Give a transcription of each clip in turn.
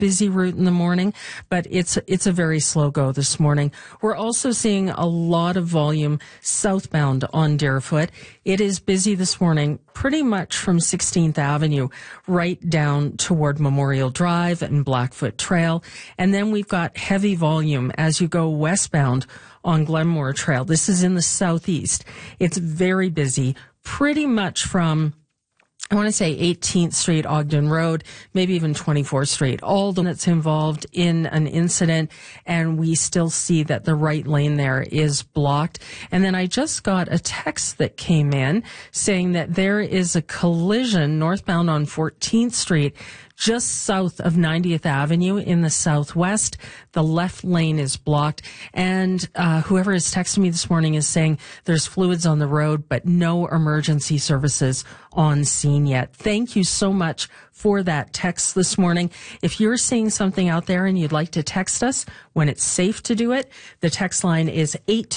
busy route in the morning, but it's a very slow go this morning. We're also seeing a lot of volume southbound on Deerfoot. It is busy this morning pretty much from 16th Avenue right down toward Memorial Drive and Blackfoot Trail. And then we've got heavy volume as you go westbound on Glenmore Trail. This is in the southeast. It's very busy pretty much from, I want to say 18th Street, Ogden Road, maybe even 24th Street, all the that's involved in an incident, and we still see that the right lane there is blocked. And then I just got a text that came in saying that there is a collision northbound on 14th Street just south of 90th Avenue in the southwest. The left lane is blocked. And whoever is texting me this morning is saying there's fluids on the road, but no emergency services on scene yet. Thank you so much for that text this morning. If you're seeing something out there and you'd like to text us when it's safe to do it, the text line is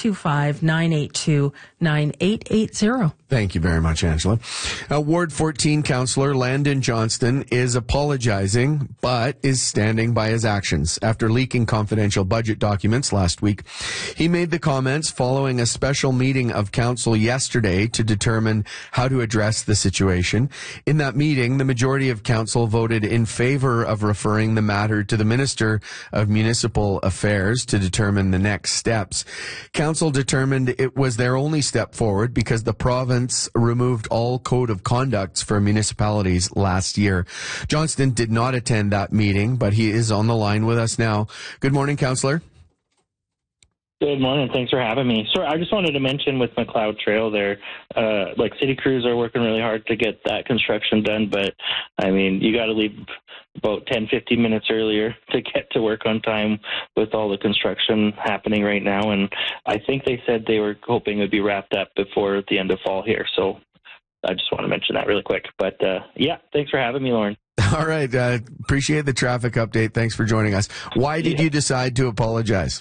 825-982-9880. Thank you very much, Angela. Ward 14 Councillor Landon Johnston is apologizing, but is standing by his actions. After leaking confidential budget documents last week, he made the comments following a special meeting of council yesterday to determine how to address the situation. In that meeting, the majority of council voted in favor of referring the matter to the Minister of Municipal Affairs to determine the next steps. Council determined it was their only step forward because the province removed all code of conducts for municipalities last year. Johnston did not attend that meeting, but he is on the line with us now. Good morning, Councillor. Good morning. Thanks for having me. Sorry, I just wanted to mention with McLeod Trail there, city crews are working really hard to get that construction done, but I mean, you got to leave about 10, 15 minutes earlier to get to work on time with all the construction happening right now. And I think they said they were hoping it would be wrapped up before the end of fall here. So I just want to mention that really quick. But yeah, thanks for having me, Lauren. All right. Appreciate the traffic update. Thanks for joining us. Why did you decide to apologize?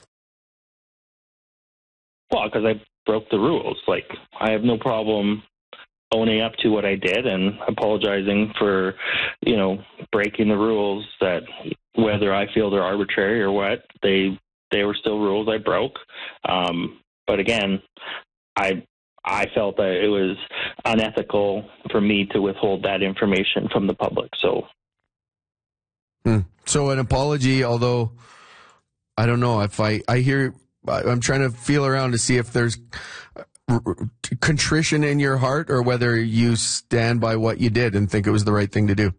Well, because I broke the rules. Like, I have no problem owning up to what I did and apologizing for, breaking the rules, that whether I feel they're arbitrary or what, they were still rules I broke. But again, I felt that it was unethical for me to withhold that information from the public. So an apology, although I don't know if I hear, I'm trying to feel around to see if there's contrition in your heart or whether you stand by what you did and think it was the right thing to do.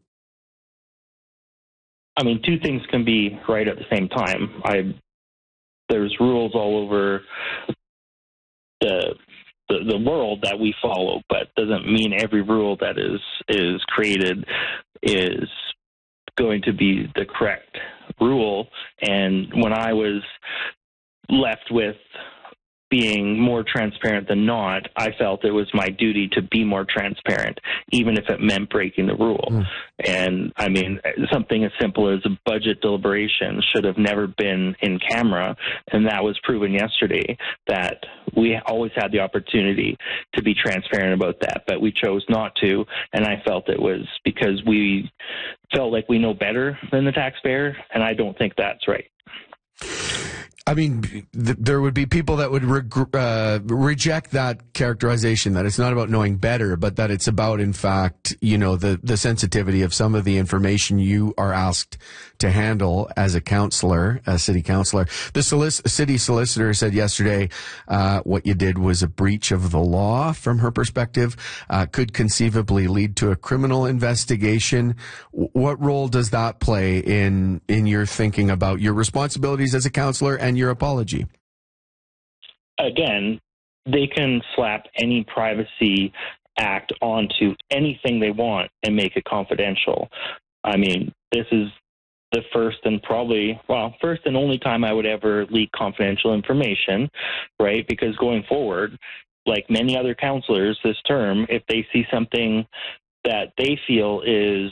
I mean, two things can be right at the same time. There's rules all over the world that we follow, but doesn't mean every rule that is created is going to be the correct rule. And when I was left with being more transparent than not, I felt it was my duty to be more transparent, even if it meant breaking the rule. And I mean, something as simple as a budget deliberation should have never been in camera. And that was proven yesterday, that we always had the opportunity to be transparent about that, but we chose not to. And I felt it was because we felt like we know better than the taxpayer. And I don't think that's right. I mean, there would be people that would reject that characterization, that it's not about knowing better, but that it's about, in fact, the sensitivity of some of the information you are asked to handle as a counselor, a city councilor. The city solicitor said yesterday what you did was a breach of the law from her perspective, could conceivably lead to a criminal investigation. What role does that play in your thinking about your responsibilities as a counselor and your apology? Again, they can slap any privacy act onto anything they want and make it confidential. I mean, this is the first and only time I would ever leak confidential information, right? Because going forward, like many other counselors this term, if they see something that they feel is,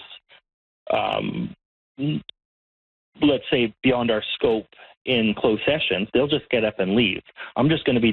let's say, beyond our scope in closed sessions, they'll just get up and leave. I'm just going to be